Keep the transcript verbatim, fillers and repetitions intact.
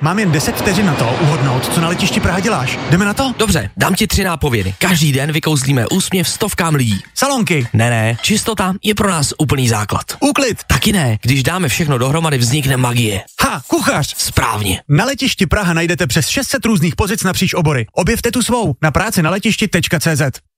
mám jen deset vteřin na to uhodnout, co na letišti Praha děláš. Jdeme na to? Dobře, dám ti tři nápovědy. Každý den vykouzlíme úsměv stovkám lidí. Salonky. Ne, ne, čistota je pro nás úplný základ. Úklid. Taky ne, když dáme všechno dohromady, vznikne magie. Ha, kuchař. Správně. Na letišti Praha najdete přes šest set různých pozic napříč obory. Objevte tu svou na práci na letišti tečka cé zet.